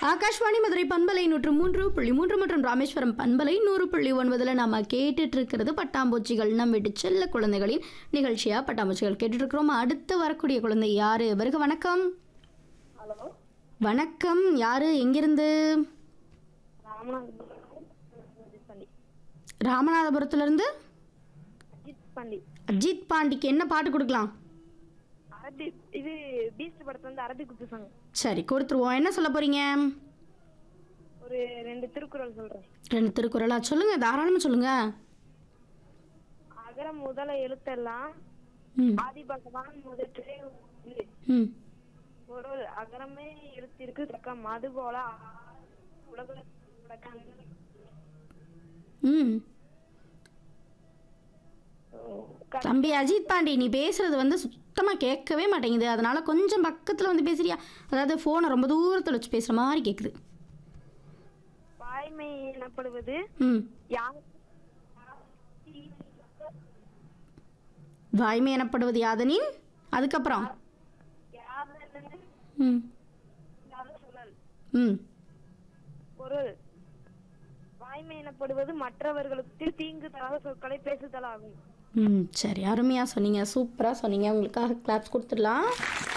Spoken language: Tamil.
ஆகாஷ்வாணி மதுரை பண்பலை 103.3 மற்றும் ராமேஸ்வரம் பண்பலை 100.9 நாம கேட்டுட்டு இருக்கிறது பட்டாம்பூச்சிகள் நம் வீட்டு செல்ல குழந்தைகளின் நிகழ்ச்சியா பட்டாம்பூச்சிகள் கேட்டுட்டு இருக்கிறோம். அடுத்து வரக்கூடிய குழந்தை யாரு? வருக வணக்கம். ஹலோ வணக்கம். யாரு எங்கிருந்து? ராமநாதபுரத்துல இருந்து அஜித் பாண்டிக்கு என்ன பாட்டு கொடுக்கலாம்? இது பீஸ்ட் படத்துல இருந்து அரபி குத்து சாங். சரி கொடுத்துருவோம். என்ன சொல்ல போறீங்க? ஒரு 2 திருக்குறள் சொல்றேன். 2 திருக்குறளா? சொல்லுங்க, தாராளமா சொல்லுங்க. அகர முதல எழுத்தெல்லாம் ஆதி பகவான் முதற்றே பொருள் அகரமே எழுத்திற்கு தக்கம் அது போல உலக தம்பி அஜித் பாண்டி, நீ பேசுறது வந்து சுத்தமா கேட்கவே மாட்டேங்குது. அதனால கொஞ்சம் பக்கத்துல வந்து பேசுறியா? அதாவது போனை ரொம்ப தூரத்துல வச்சு பேசுற மாதிரி கேக்குது. வாய்மை எனப்படுவது வாய்மை எனப்படுவது யாதனின் அதுக்கப்புறம் பொருள் வாய்மை எனப்படுவது மற்றவர்களுக்கு தீங்கு தராத சொற்களை பேசுதல் ஆகும். சரி, அருமையா சொன்னீங்க, சூப்பரா சொன்னீங்க. உங்களுக்காக கிளாப்ஸ் கொடுத்துடலாம்.